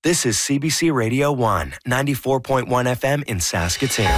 This is CBC Radio 1, 94.1 FM in Saskatoon.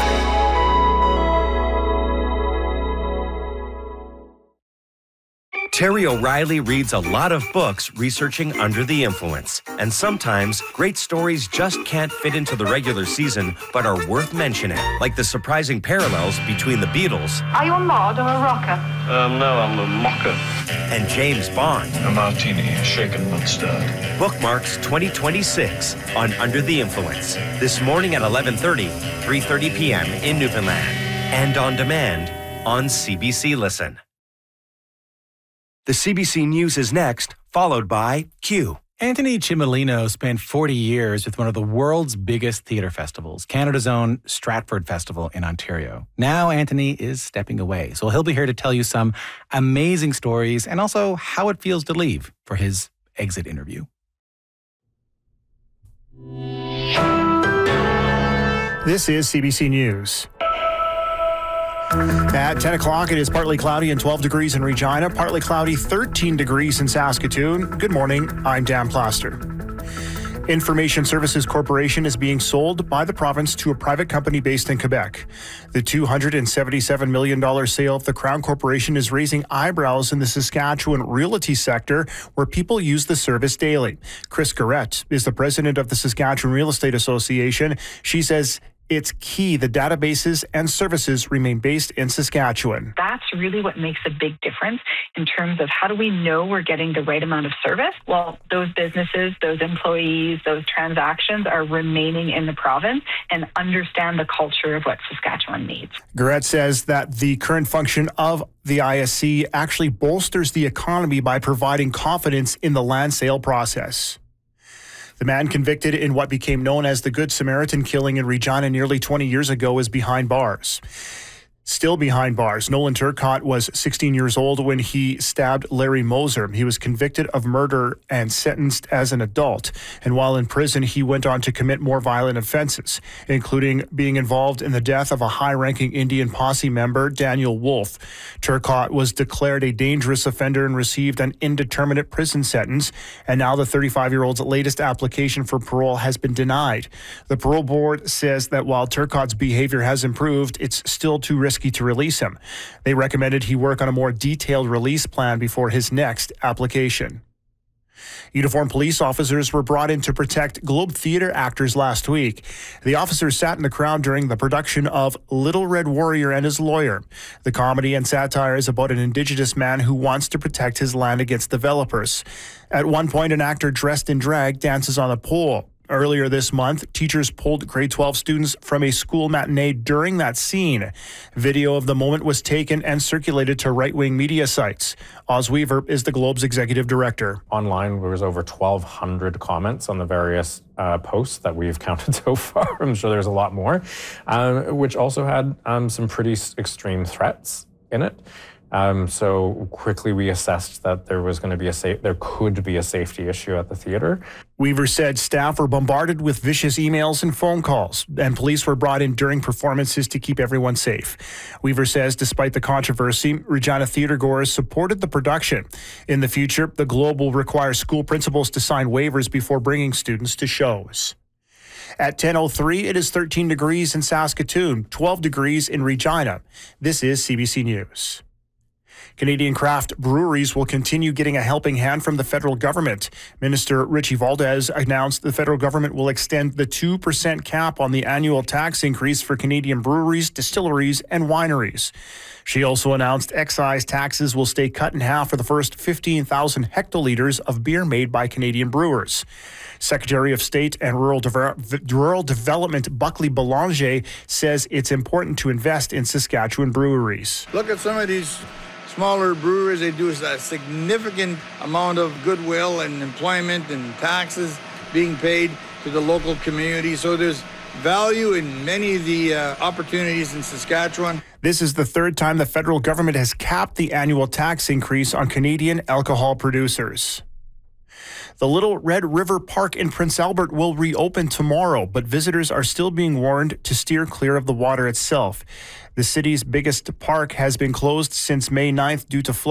Terry O'Reilly reads a lot of books researching Under the Influence. And sometimes, great stories just can't fit into the regular season, but are worth mentioning. Like the surprising parallels between the Beatles. Are you a mod or a rocker? No, I'm a mocker. And James Bond. A martini, shaken not stirred. Bookmarks 2026 on Under the Influence. This morning at 11:30, 3:30 p.m. in Newfoundland. And on demand on CBC Listen. The CBC News is next, followed by Q. Anthony Cimolino spent 40 years with one of the world's biggest theatre festivals, Canada's own Stratford Festival in Ontario. Now Anthony is stepping away, so he'll be here to tell you some amazing stories and also how it feels to leave for his exit interview. This is CBC News. At 10 o'clock, it is partly cloudy and 12 degrees in Regina, partly cloudy, 13 degrees in Saskatoon. Good morning, I'm Dan Plaster. Information Services Corporation is being sold by the province to a private company based in Quebec. The $277 million sale of the Crown Corporation is raising eyebrows in the Saskatchewan realty sector, where people use the service daily. Chris Garrett is the president of the Saskatchewan Real Estate Association. She says it's key the databases and services remain based in Saskatchewan. That's really what makes a big difference in terms of how do we know we're getting the right amount of service? Well, those businesses, those employees, those transactions are remaining in the province and understand the culture of what Saskatchewan needs. Garrett says that the current function of the ISC actually bolsters the economy by providing confidence in the land sale process. The man convicted in what became known as the Good Samaritan killing in Regina nearly 20 years ago is behind bars. Still behind bars, Nolan Turcotte was 16 years old when he stabbed Larry Moser. He was convicted of murder and sentenced as an adult. And while in prison, he went on to commit more violent offenses, including being involved in the death of a high-ranking Indian posse member, Daniel Wolf. Turcotte was declared a dangerous offender and received an indeterminate prison sentence. And now the 35-year-old's latest application for parole has been denied. The parole board says that while Turcotte's behavior has improved, it's still too risky to release him. They recommended he work on a more detailed release plan before his next application. Uniformed police officers were brought in to protect Globe Theatre actors last week. The officers sat in the crowd during the production of Little Red Warrior and His Lawyer. The comedy and satire is about an Indigenous man who wants to protect his land against developers. At one point, an actor dressed in drag dances on a pole. Earlier this month, teachers pulled grade 12 students from a school matinee during that scene. Video of the moment was taken and circulated to right-wing media sites. Oz Weaver is the Globe's executive director. Online, there was over 1,200 comments on the various posts that we've counted so far. I'm sure there's a lot more, which also had some pretty extreme threats in it. So quickly we assessed that there could be a safety issue at the theatre. Weaver said staff were bombarded with vicious emails and phone calls, and police were brought in during performances to keep everyone safe. Weaver says despite the controversy, Regina theatregoers supported the production. In the future, the Globe will require school principals to sign waivers before bringing students to shows. At 10:03, it is 13 degrees in Saskatoon, 12 degrees in Regina. This is CBC News. Canadian craft breweries will continue getting a helping hand from the federal government. Minister Richie Valdez announced the federal government will extend the 2% cap on the annual tax increase for Canadian breweries, distilleries, and wineries. She also announced excise taxes will stay cut in half for the first 15,000 hectoliters of beer made by Canadian brewers. Secretary of State and Rural Development Buckley Belanger says it's important to invest in Saskatchewan breweries. Look at some of these smaller breweries. They do a significant amount of goodwill and employment and taxes being paid to the local community. So there's value in many of the opportunities in Saskatchewan. This is the third time the federal government has capped the annual tax increase on Canadian alcohol producers. The Little Red River Park in Prince Albert will reopen tomorrow, but visitors are still being warned to steer clear of the water itself. The city's biggest park has been closed since May 9th due to flooding.